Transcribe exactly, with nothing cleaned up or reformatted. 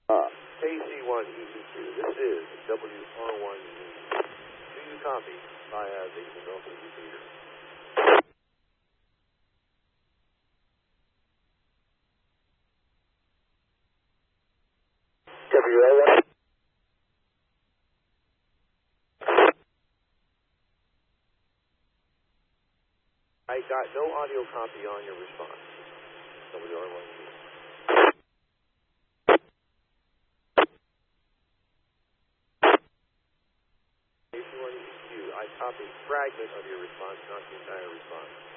Uh, K C one E E Q, this is W R one Z. Do you copy via the Norfolk repeater? W R one. I got no audio copy on your response. W R one Z. K C one E E Q, I copied fragment of your response, not the entire response.